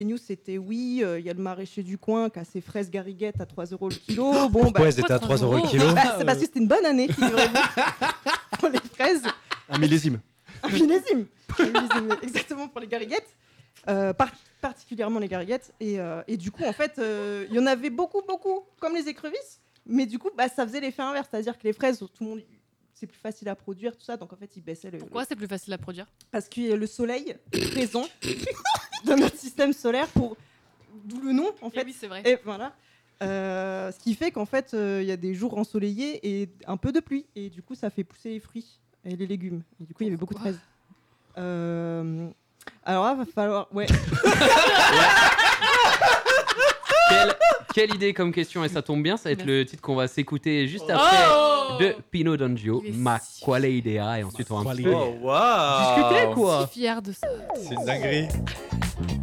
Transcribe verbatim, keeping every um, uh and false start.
Les news, c'était oui, il euh, y a le maraîcher du coin qui a ses fraises gariguettes à trois euros le kilo. Bon, Pourquoi bah, elles étaient à trois euros le kilo? bah, c'est parce que c'était une bonne année, figurez-vous, pour les fraises. Un millésime. Un millésime. Un millésime, exactement, pour les gariguettes. Euh, par- particulièrement les gariguettes. Et, euh, et du coup, en fait, il euh, y en avait beaucoup, beaucoup, comme les écrevisses. Mais du coup, bah, ça faisait l'effet inverse. C'est-à-dire que les fraises, tout le monde, c'est plus facile à produire, tout ça. Donc, en fait, ils baissaient le... Pourquoi c'est plus facile à produire? Parce que le soleil est présent dans notre système solaire pour... D'où le nom, en fait. Et oui, c'est vrai. Et voilà. Euh, ce qui fait qu'en fait, il euh, y a des jours ensoleillés et un peu de pluie. Et du coup, ça fait pousser les fruits et les légumes. Et du coup, il y avait beaucoup de fraises. Euh... Alors là, va falloir... Ouais. Quelle, quelle idée comme question, et ça tombe bien, ça va être Merci. le titre qu'on va s'écouter juste après Oh de Pino D'Angio, Il est Ma si quale idea, et ensuite on va un petit peu Oh, waouh. discuter quoi. Si fier de ça. C'est une dinguerie.